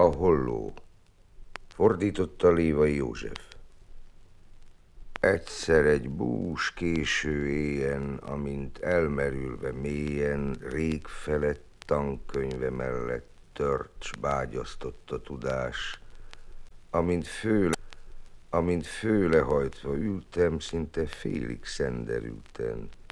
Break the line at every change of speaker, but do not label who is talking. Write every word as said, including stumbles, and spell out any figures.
holló. Fordította Lévai József. Egyszer egy bús késő éjen, amint elmerülve mélyen, rég felett tankönyve mellett tört s bágyasztott a tudás, amint főle, amint főlehajtva ültem, szinte félig szenderülten,